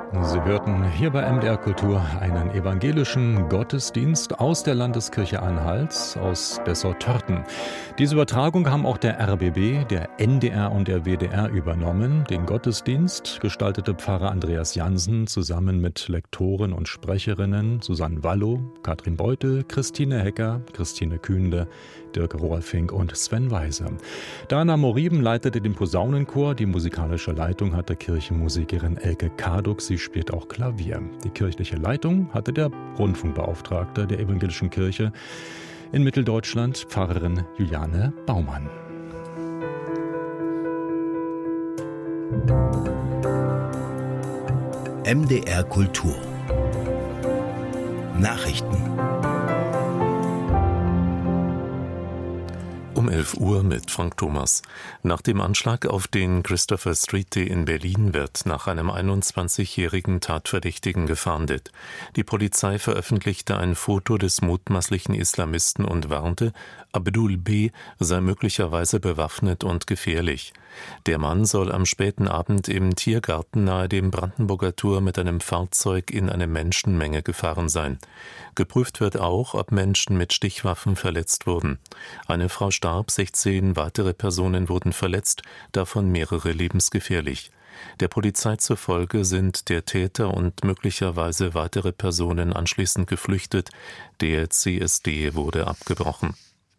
Sie hörten hier bei MDR Kultur einen evangelischen Gottesdienst aus der Landeskirche Anhalt, aus Dessau-Törten. Diese Übertragung haben auch der RBB, der NDR und der WDR übernommen. Den Gottesdienst gestaltete Pfarrer Andreas Jansen zusammen mit Lektoren und Sprecherinnen Susanne Wallow, Katrin Beutel, Christine Hecker, Christine Kühnle, Dirk Rohrfink und Sven Weiser. Dana Moriben leitete den Posaunenchor, die musikalische Leitung hatte Kirchenmusikerin Elke Karduk, sie spielt auch Klavier. Die kirchliche Leitung hatte der Rundfunkbeauftragte der Evangelischen Kirche in Mitteldeutschland, Pfarrerin Juliane Baumann. MDR Kultur Nachrichten. Um 11 Uhr mit Frank Thomas. Nach dem Anschlag auf den Christopher Street Day in Berlin wird nach einem 21-jährigen Tatverdächtigen gefahndet. Die Polizei veröffentlichte ein Foto des mutmaßlichen Islamisten und warnte, Abdul B. sei möglicherweise bewaffnet und gefährlich. Der Mann soll am späten Abend im Tiergarten nahe dem Brandenburger Tor mit einem Fahrzeug in eine Menschenmenge gefahren sein. Geprüft wird auch, ob Menschen mit Stichwaffen verletzt wurden. Eine Frau starb, 16 weitere Personen wurden verletzt, davon mehrere lebensgefährlich. Der Polizei zufolge sind der Täter und möglicherweise weitere Personen anschließend geflüchtet. Der CSD wurde abgebrochen.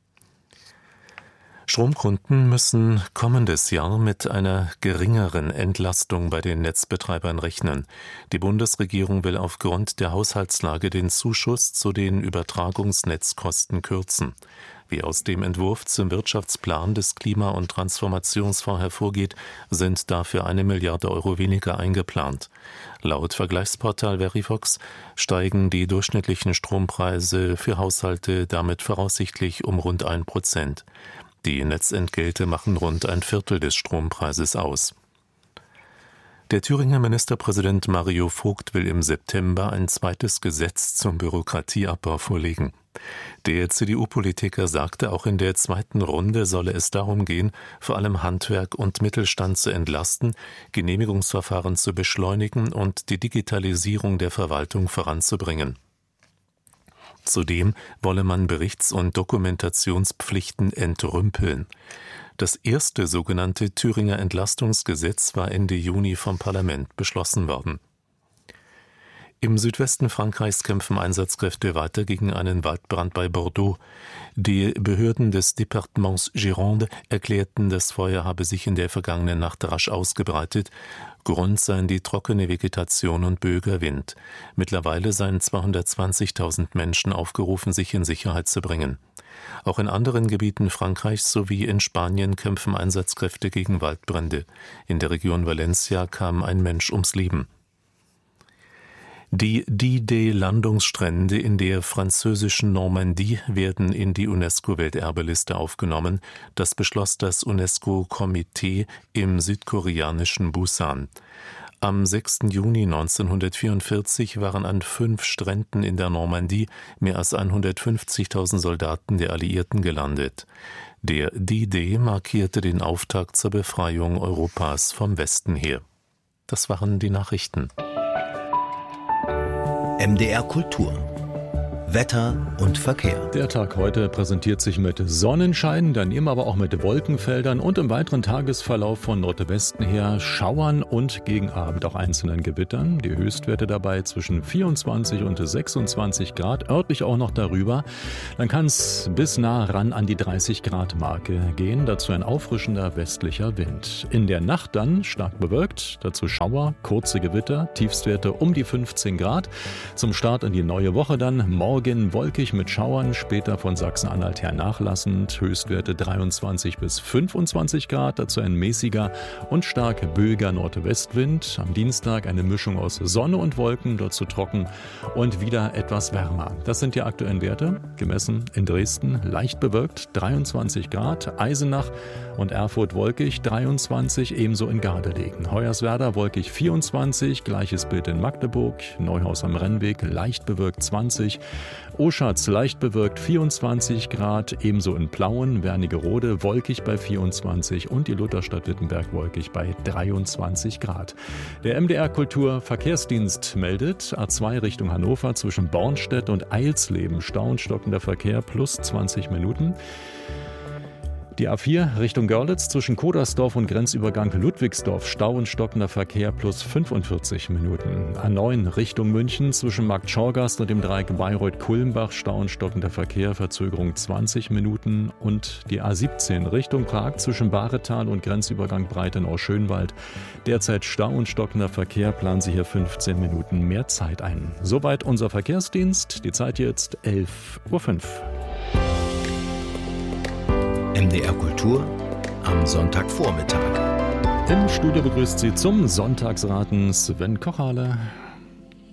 Stromkunden müssen kommendes Jahr mit einer geringeren Entlastung bei den Netzbetreibern rechnen. Die Bundesregierung will aufgrund der Haushaltslage den Zuschuss zu den Übertragungsnetzkosten kürzen. Wie aus dem Entwurf zum Wirtschaftsplan des Klima- und Transformationsfonds hervorgeht, sind dafür 1 Milliarde Euro weniger eingeplant. Laut Vergleichsportal Verivox steigen die durchschnittlichen Strompreise für Haushalte damit voraussichtlich um rund 1%. Die Netzentgelte machen rund 1/4 des Strompreises aus. Der Thüringer Ministerpräsident Mario Vogt will im September ein zweites Gesetz zum Bürokratieabbau vorlegen. Der CDU-Politiker sagte, auch in der zweiten Runde solle es darum gehen, vor allem Handwerk und Mittelstand zu entlasten, Genehmigungsverfahren zu beschleunigen und die Digitalisierung der Verwaltung voranzubringen. Zudem wolle man Berichts- und Dokumentationspflichten entrümpeln. Das erste sogenannte Thüringer Entlastungsgesetz war Ende Juni vom Parlament beschlossen worden. Im Südwesten Frankreichs kämpfen Einsatzkräfte weiter gegen einen Waldbrand bei Bordeaux. Die Behörden des Departements Gironde erklärten, das Feuer habe sich in der vergangenen Nacht rasch ausgebreitet. Grund seien die trockene Vegetation und böiger Wind. Mittlerweile seien 220.000 Menschen aufgerufen, sich in Sicherheit zu bringen. Auch in anderen Gebieten Frankreichs sowie in Spanien kämpfen Einsatzkräfte gegen Waldbrände. In der Region Valencia kam ein Mensch ums Leben. Die D-Day-Landungsstrände in der französischen Normandie werden in die UNESCO-Welterbeliste aufgenommen. Das beschloss das UNESCO-Komitee im südkoreanischen Busan. Am 6. Juni 1944 waren an 5 Stränden in der Normandie mehr als 150.000 Soldaten der Alliierten gelandet. Der D-Day markierte den Auftakt zur Befreiung Europas vom Westen her. Das waren die Nachrichten. MDR Kultur Wetter und Verkehr. Der Tag heute präsentiert sich mit Sonnenschein, daneben aber auch mit Wolkenfeldern und im weiteren Tagesverlauf von Nordwesten her Schauern und gegen Abend auch einzelnen Gewittern. Die Höchstwerte dabei zwischen 24 und 26 Grad, örtlich auch noch darüber. Dann kann es bis nah ran an die 30 Grad Marke gehen, dazu ein auffrischender westlicher Wind. In der Nacht dann stark bewölkt, dazu Schauer, kurze Gewitter, Tiefstwerte um die 15 Grad. Zum Start in die neue Woche dann morgen wolkig mit Schauern, später von Sachsen-Anhalt her nachlassend, Höchstwerte 23 bis 25 Grad, dazu ein mäßiger und stark böiger Nordwestwind. Am Dienstag eine Mischung aus Sonne und Wolken, dazu trocken und wieder etwas wärmer. Das sind die aktuellen Werte, gemessen in Dresden, leicht bewölkt, 23 Grad, Eisenach und Erfurt wolkig, 23, ebenso in Gardelegen. Hoyerswerda wolkig 24, gleiches Bild in Magdeburg, Neuhaus am Rennweg, leicht bewölkt 20, Oschatz leicht bewölkt 24 Grad, ebenso in Plauen, Wernigerode wolkig bei 24 und die Lutherstadt Wittenberg wolkig bei 23 Grad. Der MDR Kultur Verkehrsdienst meldet, A2 Richtung Hannover zwischen Bornstedt und Eilsleben Stau und stockender Verkehr plus 20 Minuten. Die A4 Richtung Görlitz zwischen Kodersdorf und Grenzübergang Ludwigsdorf Stau und stockender Verkehr plus 45 Minuten. A9 Richtung München zwischen Markt Schorgast und dem Dreieck Bayreuth-Kulmbach Stau und stockender Verkehr, Verzögerung 20 Minuten. Und die A17 Richtung Prag zwischen Bahretal und Grenzübergang Breitenau-Schönwald. Derzeit Stau und stockender Verkehr, planen Sie hier 15 Minuten mehr Zeit ein. Soweit unser Verkehrsdienst. Die Zeit jetzt 11:05 Uhr. MDR Kultur am Sonntagvormittag. Im Studio begrüßt Sie zum Sonntagsraten Sven Kochale.